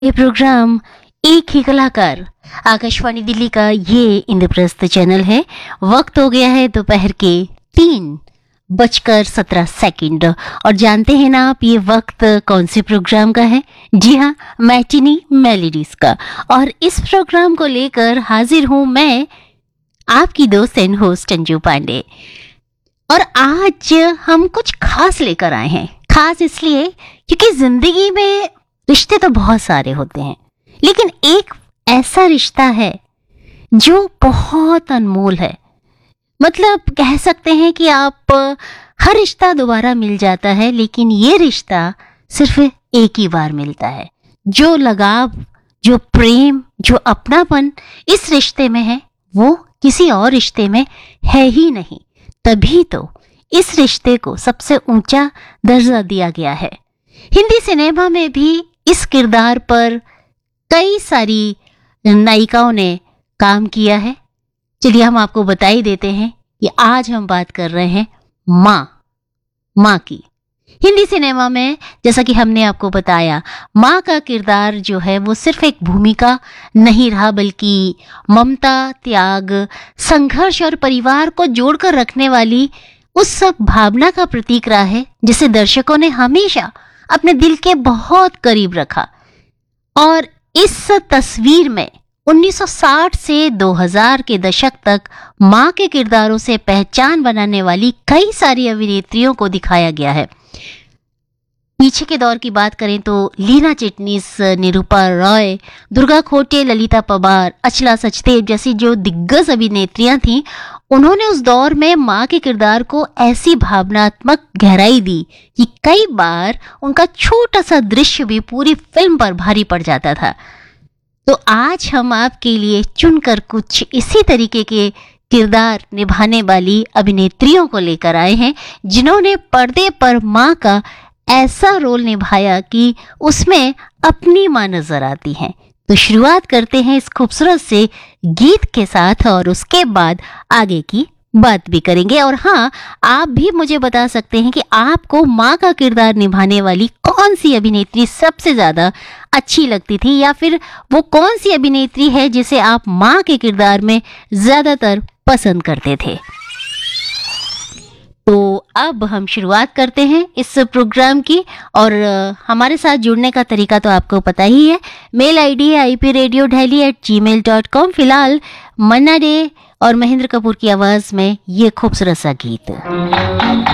ये प्रोग्राम एक ही कलाकार आकाशवाणी दिल्ली का ये इंद्रप्रस्थ चैनल है। वक्त हो गया है दोपहर के 3:17 और जानते हैं ना आप ये वक्त कौन से प्रोग्राम का है? जी हाँ, मैटिनी मेलोडीज का। और इस प्रोग्राम को लेकर हाजिर हूँ मैं, आपकी दोस्त एंड होस्ट अंजू पांडे। और आज हम कुछ खास लेकर आए हैं। खास इसलिए क्योंकि जिंदगी में रिश्ते तो बहुत सारे होते हैं, लेकिन एक ऐसा रिश्ता है जो बहुत अनमोल है। मतलब कह सकते हैं कि आप हर रिश्ता दोबारा मिल जाता है, लेकिन ये रिश्ता सिर्फ एक ही बार मिलता है। जो लगाव, जो प्रेम, जो अपनापन इस रिश्ते में है, वो किसी और रिश्ते में है ही नहीं। तभी तो इस रिश्ते को सबसे ऊंचा दर्जा दिया गया है। हिंदी सिनेमा में भी इस किरदार पर कई सारी नायिकाओं ने काम किया है। चलिए हम आपको बता ही देते हैं कि आज हम बात कर रहे हैं माँ की। हिंदी सिनेमा में जैसा कि हमने आपको बताया, माँ का किरदार जो है वो सिर्फ एक भूमिका नहीं रहा, बल्कि ममता, त्याग, संघर्ष और परिवार को जोड़कर रखने वाली उस सब भावना का प्रतीक रहा है, जिसे दर्शकों ने हमेशा अपने दिल के बहुत करीब रखा। और इस तस्वीर में 1960 से 2000 के दशक तक माँ के किरदारों से पहचान बनाने वाली कई सारी अभिनेत्रियों को दिखाया गया है। पीछे के दौर की बात करें तो लीना चिटनीस, निरूपा रॉय, दुर्गा खोटे, ललिता पवार, अचला सचदेव जैसी जो दिग्गज अभिनेत्रियां थीं, उन्होंने उस दौर में माँ के किरदार को ऐसी भावनात्मक गहराई दी कि कई बार उनका छोटा सा दृश्य भी पूरी फिल्म पर भारी पड़ जाता था। तो आज हम आपके लिए चुनकर कुछ इसी तरीके के किरदार निभाने वाली अभिनेत्रियों को लेकर आए हैं, जिन्होंने पर्दे पर माँ का ऐसा रोल निभाया कि उसमें अपनी माँ नजर आती हैं। तो शुरुआत करते हैं इस खूबसूरत से गीत के साथ और उसके बाद आगे की बात भी करेंगे। और हाँ, आप भी मुझे बता सकते हैं कि आपको माँ का किरदार निभाने वाली कौन सी अभिनेत्री सबसे ज्यादा अच्छी लगती थी, या फिर वो कौन सी अभिनेत्री है जिसे आप माँ के किरदार में ज्यादातर पसंद करते थे। तो अब हम शुरुआत करते हैं इस प्रोग्राम की। और हमारे साथ जुड़ने का तरीका तो आपको पता ही है। मेल आईडी है ipradiodelhi@gmail.com। फिलहाल मन्ना डे और महेंद्र कपूर की आवाज में ये खूबसूरत सा गीत।